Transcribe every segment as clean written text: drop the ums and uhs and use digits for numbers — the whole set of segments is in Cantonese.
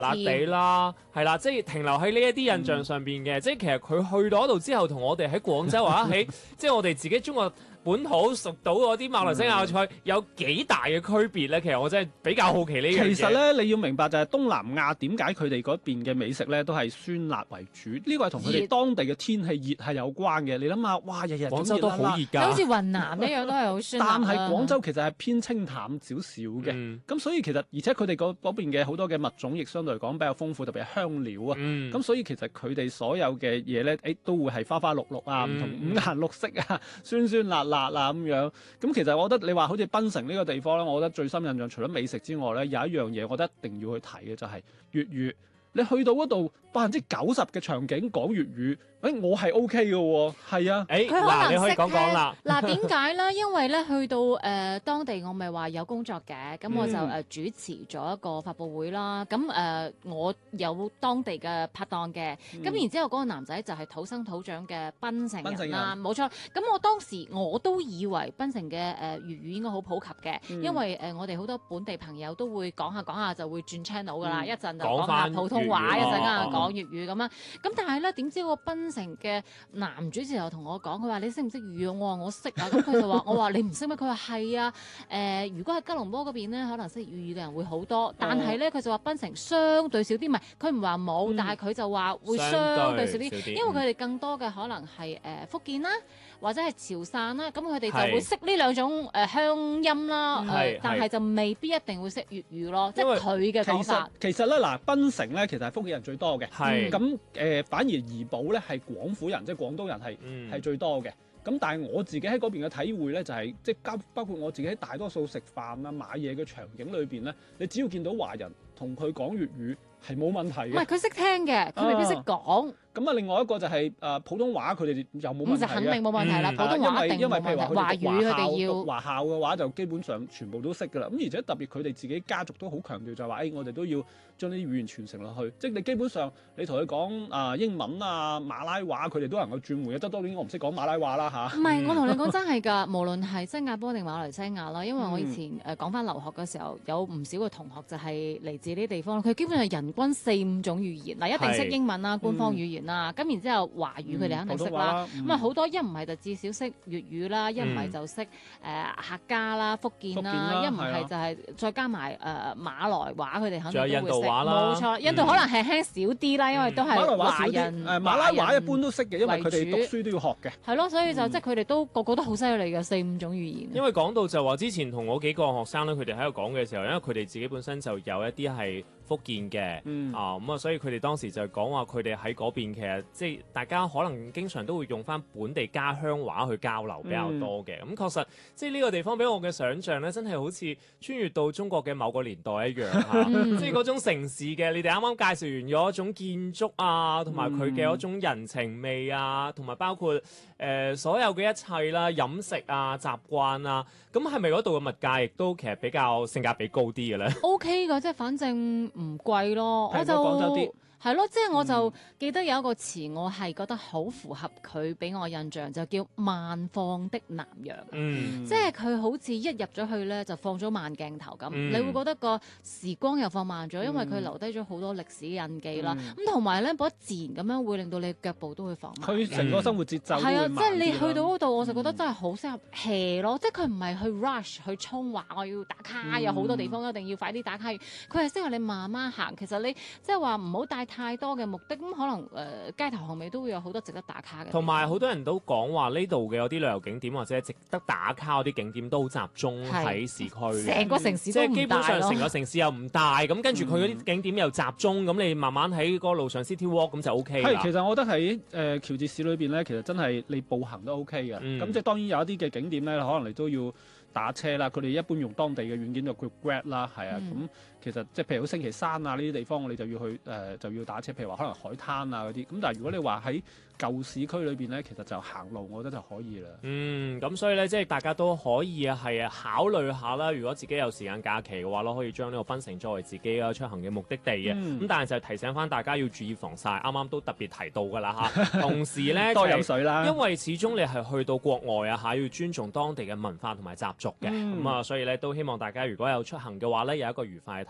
辣地啦，係啦，即係停留喺呢一啲印象上邊嘅，即係其實佢去到嗰度之後，同我哋喺廣州或者喺即係我哋自己中國本土熟到嗰啲馬來西亞菜有幾大嘅區別咧？其實我真係比較好奇呢樣嘢。 其實咧，你要明白就係東南亞點解佢哋嗰邊嘅美食咧都係酸辣為主，呢個係同佢哋當地嘅天氣熱係有關嘅。你諗下，哇，日日廣州都好熱㗎， 好似雲南一樣都係好酸辣。 但係廣州其實係偏清淡少少嘅，咁所以其實而且佢哋嗰邊嘅好多嘅物種亦相對嚟講比較豐富，特別係香料啊。咁所以其實佢哋所有嘅嘢咧，都會係花花綠綠啊，唔同五顏六色啊，酸酸辣辣啊咁樣。咁其實我覺得你話好似檳城呢個地方咧，我覺得最深印象除咗美食之外咧，有一樣嘢我覺得一定要去睇嘅就係粵語。你去到嗰度90%嘅場景講粵語，我係 OK 嘅喎，係啊。 嗱，你可以講講啦。 嗱，點解咧？因為咧去到當地，我咪話有工作嘅，咁我就主持咗一個發佈會啦。咁我有當地嘅拍檔嘅，咁然之後嗰個男仔就係土生土長嘅檳城人啦，冇錯。咁我當時我都以為檳城嘅粵語應該好普及嘅，因為我哋好多本地朋友都會講下就會轉 channel 噶啦，一陣就講下普通話，一陣間講粵語咁樣。咁但係咧，點知個檳城嘅男主持又同我講，佢話你識唔識粵語？我話我識啊。咁佢就話我話你唔識咩？佢話係啊。如果喺吉隆坡嗰邊咧，可能識粵語嘅人會好多，但係咧佢就話檳城相對少啲，唔係佢唔話冇，但係佢就話會相對少啲，因為佢哋更多嘅可能係福建啦，或者係潮汕啦，咁佢哋就會識呢兩種鄉音啦，但係就未必一定會識粵語咯，即係佢嘅講法。 其實咧嗱，檳城咧其實係福建人最多嘅，咁反而怡保咧係廣府人，即係廣東人係最多嘅。咁但係我自己喺嗰邊嘅體會咧，就係即係包括我自己喺大多數食飯啊、買嘢嘅場景裏邊咧，你只要見到華人同佢講粵語係冇問題嘅。 唔係佢識聽嘅，佢未必識講。 咁啊，另外一個就係普通話，佢哋又冇問題嘅。咁就肯定冇問題啦，普通話一定冇問題。 因為譬如話華語佢哋要讀華校嘅話，就基本上全部都識㗎啦。咁而且特別佢哋自己家族都好強調就係話，我哋都要將啲語言傳承落去。即係你基本上你同佢講英文啊、馬拉話，佢哋都能夠轉換嘅。即係當然我唔識講馬拉話啦嚇。 唔係，我同你講真係㗎，無論係新加坡定馬來西亞啦，因為我以前講翻留學嘅時候，有唔少嘅同學就係嚟自呢啲地方，佢基本上人均4-5種語言，嗱一定識英文啦、官方語言啦，咁然之後華語佢哋肯定識啦，咁啊好多一唔係就至少識粵語啦，一唔係就識客家啦、福建啦，一唔係就係再加埋馬來話，佢哋肯定都會識。仲有印度話啦，冇錯，印度可能輕輕少啲啦，因為都係華人。 馬拉話一般都識嘅，因為佢哋讀書都要學嘅。 係咯，所以就即係佢哋都個個都好犀利嘅4-5種語言。 因為講到就話之前同我幾個學生咧，佢哋喺度講嘅時候，因為佢哋自己本身就有一啲係福建嘅，咁啊，所以佢哋當時就講話佢哋喺嗰邊其實即係大家可能經常都會用翻本地家鄉話去交流比較多嘅。咁確實即係呢個地方俾我嘅想像咧，真係好似穿越到中國嘅某個年代一樣嚇，即係嗰種城市嘅。你哋啱啱介紹完咗一種建築啊，同埋佢嘅一種人情味啊，同埋包括所有嘅一切啦、飲食啊、習慣啊，咁係咪嗰度嘅物價亦都其實比較性價比高啲嘅咧 ？OK 㗎，即係反正唔貴咯， 我就廣州啲。 係咯，即係我就記得有一個詞，我係覺得好符合佢俾我印象，就叫慢放的南洋。即係佢好似一入咗去咧，就放咗慢鏡頭咁，你會覺得個時光又放慢咗，因為佢留低咗好多歷史嘅印記啦。咁同埋咧，覺得自然咁樣會令到你腳步都會放慢。 佢成個生活節奏係啊，即係你去到嗰度，我就覺得真係好適合 hea 咯。即係佢唔係去 rush 去衝話我要打卡，有好多地方一定要快啲打卡。佢係適合你慢慢行。其實你即係話唔好帶太多嘅目的，咁可能街頭巷尾都會有好多值得打卡嘅。 同埋好多人都講話呢度嘅有啲旅遊景點或者值得打卡嗰啲景點都好集中喺市區， 成個城市都唔大咯。即係基本上成個城市又唔大，咁跟住佢嗰啲景點又集中，咁你慢慢喺嗰個路上 City Walk 咁就 OK 啦。 其實我覺得喺喬治市裏邊咧，其實真係你步行都 OK 嘅。咁即係當然有一啲嘅景點咧，可能你都要打車啦。佢哋一般用當地嘅軟件就叫 Grab 啦，係啊。咁其實即係譬如星期山啊呢啲地方，我哋就要去就要打車。譬如話可能海灘啊嗰啲。咁但係如果你話喺舊市區裏邊咧，其實就行路，我覺得就可以啦。 咁所以咧，即係大家都可以係考慮下啦。如果自己有時間假期嘅話咯，可以將呢個檳城作為自己出行嘅目的地嘅。咁但係就提醒翻大家要注意防曬，啱啱都特別提到㗎啦嚇。同時咧多飲水啦， 因為始終你係去到國外啊嚇，要尊重當地嘅文化同埋習俗嘅。咁所以咧都希望大家如果有出行嘅話咧，有一個愉快嘅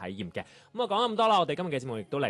體驗嘅。咁啊講咁多啦，我哋今日嘅節目亦都嚟